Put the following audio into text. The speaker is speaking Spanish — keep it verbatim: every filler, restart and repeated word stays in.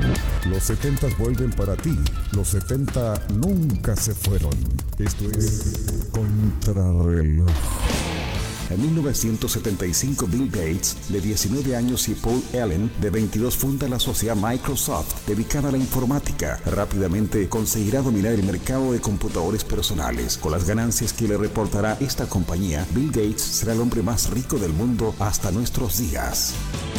Los setentas vuelven para ti. Los setenta nunca se fueron. Esto es Contrarreloj. En mil novecientos setenta y cinco, Bill Gates, de diecinueve años, y Paul Allen, de veintidós, funda la sociedad Microsoft, dedicada a la informática. Rápidamente conseguirá dominar el mercado de computadores personales. Con las ganancias que le reportará esta compañía, Bill Gates será el hombre más rico del mundo hasta nuestros días.